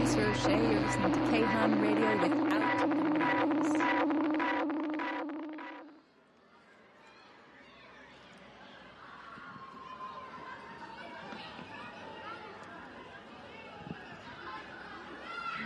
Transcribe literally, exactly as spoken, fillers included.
producer Shay. You're listening to K H A N Radio with